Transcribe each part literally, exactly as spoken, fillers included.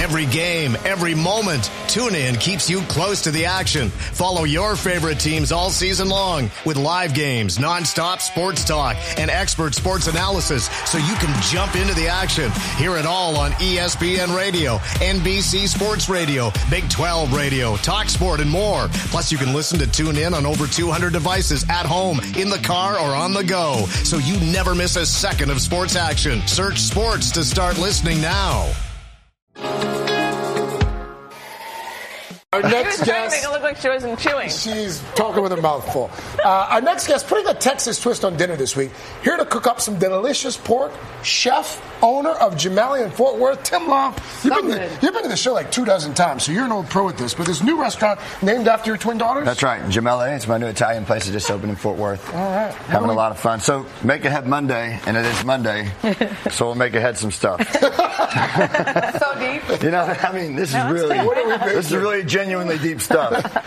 Every game, every moment, TuneIn keeps you close to the action. Follow your favorite teams all season long with live games, nonstop sports talk, and expert sports analysis so you can jump into the action. Hear it all on E S P N Radio, N B C Sports Radio, Big twelve Radio, Talk Sport, and more. Plus, you can listen to TuneIn on over two hundred devices at home, in the car, or on the go, so you never miss a second of sports action. Search sports to start listening now. Our next she was trying guest, to make it look like she wasn't chewing. She's talking with her mouth full. Uh, our next guest, putting a Texas twist on dinner this week. Here to cook up some delicious pork, chef, owner of Gemelli in Fort Worth, Tim Love. You've been, to, you've been to the show like two dozen times, so you're an old pro at this. But this new restaurant named after your twin daughters? That's right. Gemelli. It's my new Italian place that just opened in Fort Worth. All right. Having a lot of fun. So Make Ahead Monday, and it is Monday, so we'll make ahead some stuff. So deep. You know, I mean, this no, is really, this is doing? really genuinely deep stuff.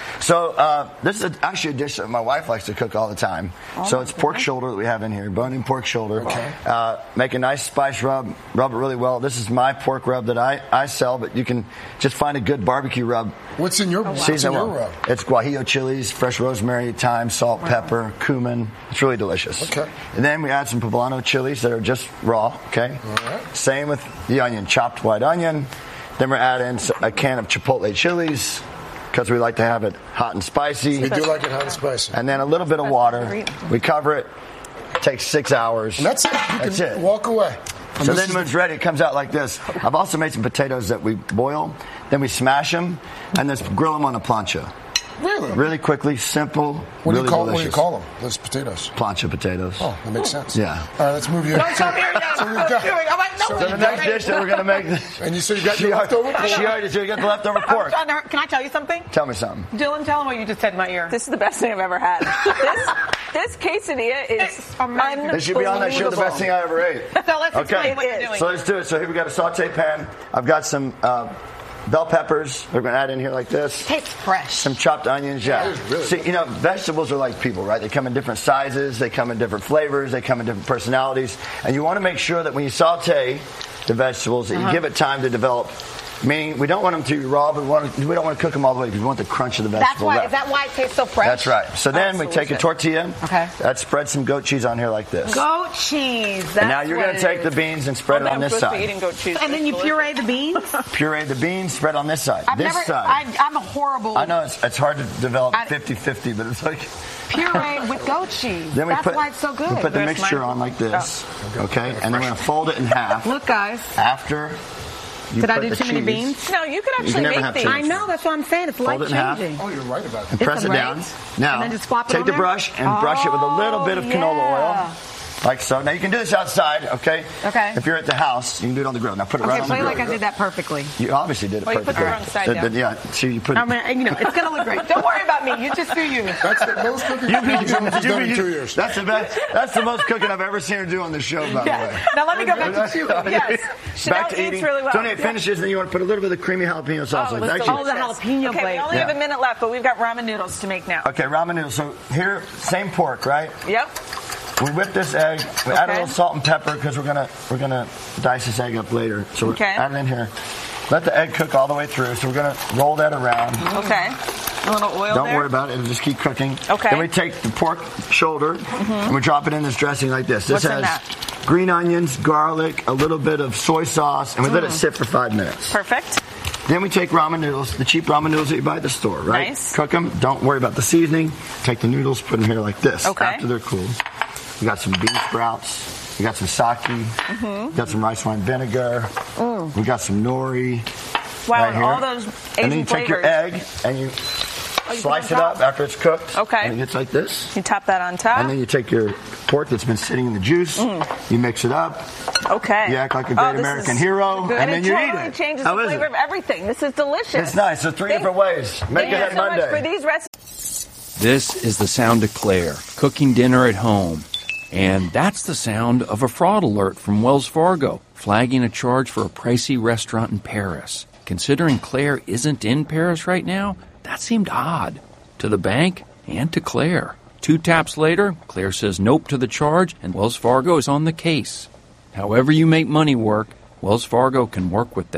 So uh, this is actually a dish that my wife likes to cook all the time. Oh, so it's pork goodness. shoulder that we have in here, bone-in pork shoulder. Okay. Uh, make a nice spice rub, rub it really well. This is my pork rub that I, I sell, but you can just find a good barbecue rub. What's in your, oh, wow. what's in your rub? It's guajillo chilies, fresh rosemary, thyme, salt, wow. pepper, cumin. It's really delicious. Okay. And then we add some poblano chilies that are just raw, okay? All right. Same with the onion, chopped white onion. Then we're adding a can of chipotle chilies, because we like to have it hot and spicy. We do like it hot and spicy. And then a little bit of water. We cover it. It takes six hours. And that's it. You that's can it. walk away. And so then when it's ready, it comes out like this. I've also made some potatoes that we boil. Then we smash them and then grill them on a plancha. Really? Really quickly, simple, what really do you call, delicious. What do you call them, those potatoes? Plancha potatoes. Oh, that makes sense. Yeah. All right, let's move you. Don't tell me you're done. So we've got, I'm like, no, so So the next dish that we're going to make... And you said you got she your leftover pork? She already said you got the leftover pork. I'm trying to, can I tell you something? Tell me something. Dylan, tell him what you just said in my ear. This is the best thing I've ever had. this, this quesadilla is unbelievable. This should be on that show, the best thing I ever ate. So let's Okay. explain what you're doing. So let's do it. So here we got a saute pan. I've got some uh, bell peppers. We're going to add in here like this. Tastes fresh. Some chopped onions. Yeah. Yeah, really See, good. you know, vegetables are like people, right? They come in different sizes. They come in different flavors. They come in different personalities. And you want to make sure that when you saute the vegetables, that uh-huh. you give it time to develop. Meaning, we don't want them to be raw, but we, want to, we don't want to cook them all the way because we want the crunch of the vegetable. That's why. left. Is that why it tastes so fresh? That's right. So then Oh, we take a delicious. tortilla. Okay. Let's spread some goat cheese on here like this. Goat cheese. That's and now you're what going to it take is. the beans and spread I it on I'm this supposed to side. be eating goat cheese. And then you puree the beans? Puree the beans, spread on this side. I've this never, side. I, I'm a horrible I know it's, it's hard to develop I- fifty-fifty, but it's like... puree with goat cheese. Then we That's put, why it's so good. we put the There's mixture mine. on like this. Okay? And then we're going to fold it in half. Look, guys. After you Did I put do the too many cheese, beans? No, you could You actually can never make have these. cheese. I know. That's what I'm saying. It's Fold it in half. life-changing. Oh, you're right about that. And press it some down. rays, Now, and then just swap it take on the there? brush and brush it with a little bit of Oh, canola yeah. oil. Like so. Now, you can do this outside, okay? Okay. If you're at the house, you can do it on the grill. Now, put it Okay, right on the play grill. like I did that perfectly. You obviously did it Well, you put perfectly. the wrong side The- down. the- yeah, see, you put I mean, you know, it's going to look great. Don't worry about me. You just do you. That's the most cooking You- Jones you- has you- done in you- two years. That's the best. That's the most cooking I've ever seen her do on the show, by the way. Now let me go back to chewing. Yes. Chanel Back to eats eating. really well. So when it Yeah. finishes, then you want to put a little bit of creamy jalapeno sauce Oh, on it it. was Actually, Oh, the jalapeno Okay, plate. we only Yeah. have a minute left, but we've got ramen noodles to make now. okay, ramen noodles. So here, same pork, right? Yep. We whip this egg. We add a Okay. little salt and pepper because we're gonna we're gonna dice this egg up later. So we're Okay. add it in here. Let the egg cook all the way through. So we're gonna roll that around. Okay. A little oil Don't there. worry about it. It'll just keep cooking. Okay. Then we take the pork shoulder and we drop it in this dressing like this. This What's in has that? green onions, garlic, a little bit of soy sauce, and we let it sit for five minutes. Perfect. Then we take ramen noodles, the cheap ramen noodles that you buy at the store, right? Nice. Cook them. Don't worry about the seasoning. Take the noodles, put them here like this. Okay. After they're cool. We got some bean sprouts. We got some sake. Mm-hmm. We got some rice wine vinegar. Mm. We got some nori. Wow, right and here. all those Asian And then you take your flavors. egg and you you slice put it it on up top? after it's cooked. Okay. And it gets like this. You top that on top. And then you take your pork that's been sitting in the juice. You mix it up. Okay. You act like a great Oh, this American is hero, good. and then it you totally eat it. changes How the is flavor it? of everything. This is delicious. It's nice. So three Thank- different ways. Make Thank it you at so Monday. much for these recipes. This is the sound of Claire, cooking dinner at home. And that's the sound of a fraud alert from Wells Fargo, flagging a charge for a pricey restaurant in Paris. Considering Claire isn't in Paris right now, that seemed odd. To the bank and to Claire. Two taps later, Claire says nope to the charge, and Wells Fargo is on the case. However you make money work, Wells Fargo can work with that.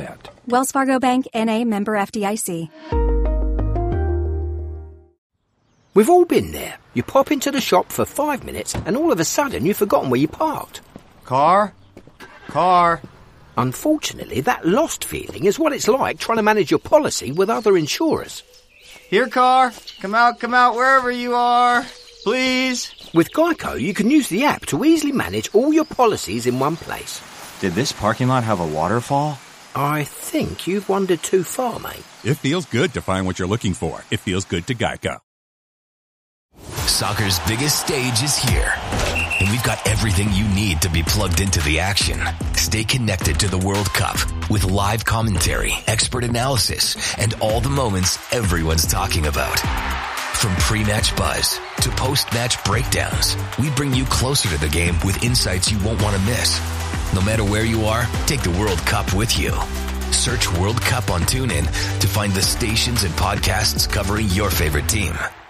Wells Fargo Bank, N A, member F D I C. We've all been there. You pop into the shop for five minutes and all of a sudden you've forgotten where you parked. Car? Car? Unfortunately, that lost feeling is what it's like trying to manage your policy with other insurers. Here, car. Come out, come out, wherever you are. Please. With Geico, you can use the app to easily manage all your policies in one place. Did this parking lot have a waterfall? I think you've wandered too far, mate. It feels good to find what you're looking for. It feels good to Geico. Soccer's biggest stage is here, and we've got everything you need to be plugged into the action. Stay connected to the World Cup with live commentary, expert analysis, and all the moments everyone's talking about. From pre-match buzz to post-match breakdowns, we bring you closer to the game with insights you won't want to miss. No matter where you are, take the World Cup with you. Search World Cup on TuneIn to find the stations and podcasts covering your favorite team.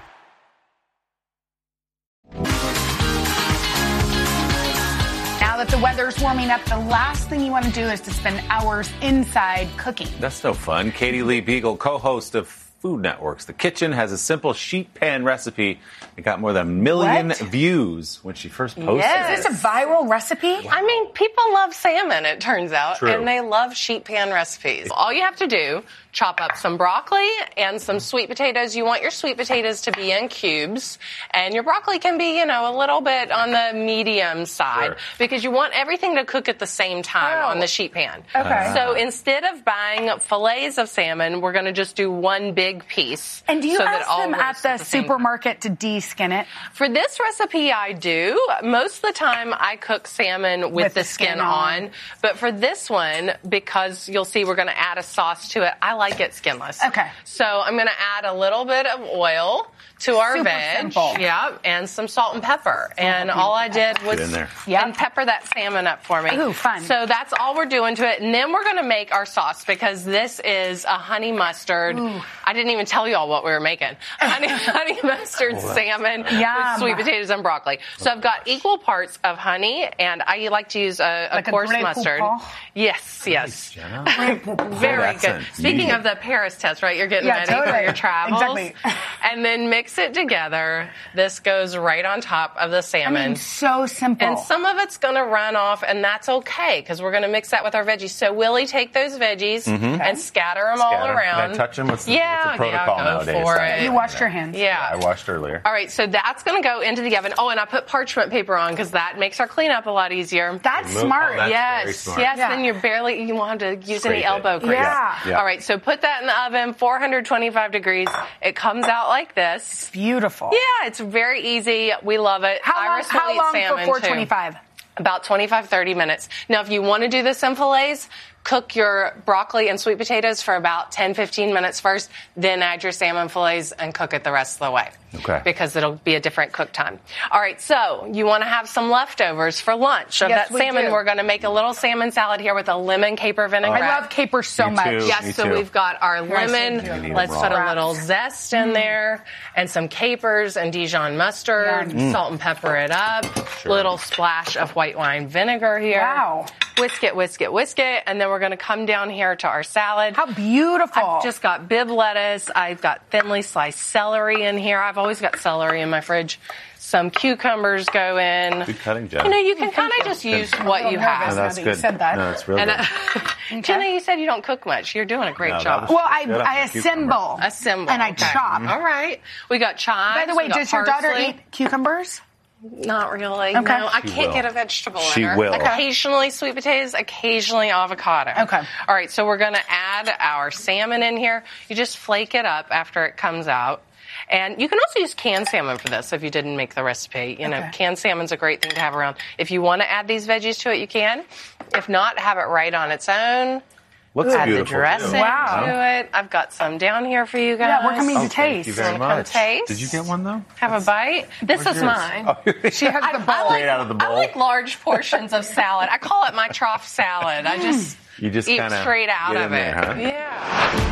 Now that the weather's warming up, the last thing you want to do is to spend hours inside cooking. That's no fun. Katie Lee Beagle, co-host of Food Network's The Kitchen, has a simple sheet pan recipe that got more than a million What? views when she first posted Yes. it. Is this a viral recipe? I mean, people love salmon, it turns out, True. and they love sheet pan recipes. All you have to do, chop up some broccoli and some sweet potatoes. You want your sweet potatoes to be in cubes, and your broccoli can be, you know, a little bit on the medium side, Sure. because you want everything to cook at the same time Oh. on the sheet pan. Okay. So instead of buying fillets of salmon, we're going to just do one big piece. And do you so that ask all them at roast the, at the same time. supermarket to de-skin it? For this recipe, I do. Most of the time, I cook salmon with, With the, the skin, skin on. on. But for this one, because you'll see we're going to add a sauce to it, I like it skinless. Okay. So I'm going to add a little bit of oil to our Super veg. simple. Yeah, and some salt and pepper. And all I did was in there. Yep. and pepper that salmon up for me. Ooh, fun. So that's all we're doing to it. And then we're going to make our sauce, because this is a honey mustard. Ooh. I didn't even tell you all what we were making. Honey, honey mustard salmon Yum. with sweet potatoes and broccoli. So I've got equal parts of honey, and I like to use a, a Like a coarse Grey mustard. Poupon? Yes, yes. Jenna. Very that's good. a Speaking neat. of the Paris test, right? You're getting Yeah, ready for totally. your travels. Exactly. And then mix it together. This goes right on top of the I salmon. mean, so simple. And some of it's going to run off, and that's okay, because we're going to mix that with our veggies. So Willie, take those veggies and scatter them all Scatter. around. Can I touch them? What's the, Yeah, what's the protocol yeah, go nowadays? for I- it. You washed your hands. Yeah. I washed earlier. All right, so that's going to go into the oven. Oh, and I put parchment paper on, because that makes our cleanup a lot easier. That's Remove- smart. oh, that's yes, very smart. yes. Yeah. Then you're barely you won't have to use Scrape any it. elbow grease. Yeah. Yeah. All right, so put that in the oven, four hundred twenty-five degrees. It comes out like this. Beautiful. Yeah, it's very easy. We love it. How long, Iris will how eat long salmon for four too. twenty-five? About twenty-five, thirty minutes. Now, if you want to do this in fillets, cook your broccoli and sweet potatoes for about ten, fifteen minutes first, then add your salmon fillets and cook it the rest of the way. Okay. Because it'll be a different cook time. All right, so you want to have some leftovers for lunch of Yes, that we salmon. do. We're going to make a little salmon salad here with a lemon caper vinaigrette. I love capers so Me much. too. Yes, Me so too. we've got our Here, I lemon. see you. Let's put a Wraps. little zest in there, and some capers and Dijon mustard. Yum. Salt and pepper it up. Sure. Little splash of white wine vinegar here. Wow. Whisk it, whisk it, whisk it, and then we're going to come down here to our salad. How beautiful. I've just got bib lettuce. I've got thinly sliced celery in here. I've always got celery in my fridge. Some cucumbers go in. Good cutting, Jenna. You know, you can kind of just use what you No, have. that's that you good. said that. No, that's real And, good. uh, Jenna, you said you don't cook much. You're doing a great No, that job. was- Well, I, Good on I the cucumber. assemble. Assemble. And I okay. chop. All right. We got chives. By the way, we got does your daughter parsley. eat cucumbers? Not really. Okay. No, I She can't will. get a vegetable She in her. will. Okay. Occasionally sweet potatoes, occasionally avocado. Okay. All right, so we're going to add our salmon in here. You just flake it up after it comes out. And you can also use canned salmon for this if you didn't make the recipe. You know, Okay. canned salmon's a great thing to have around. If you want to add these veggies to it, you can. If not, have it right on its own. Looks Add the beautiful, dressing too. Wow. to it. I've got some down here for you guys. Yeah, we're coming to Oh, taste. Thank you very Wanna come much. taste? Did you get one, though? Have a bite. This Where's is yours? mine. Oh, She has the bowl. Straight out of the bowl. I like large portions of salad. I call it my trough salad. I just You just eat kinda straight out get of in it. there, huh? Yeah.